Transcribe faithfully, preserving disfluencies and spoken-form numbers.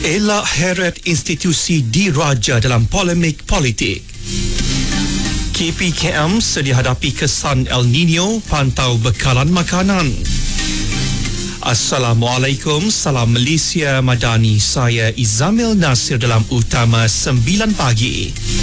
Elak heret institusi diraja dalam polemik politik. K P K M sedia hadapi kesan El Nino, pantau bekalan makanan. Assalamualaikum, salam Malaysia Madani. Saya Izamil Nasir dalam Utama sembilan pagi.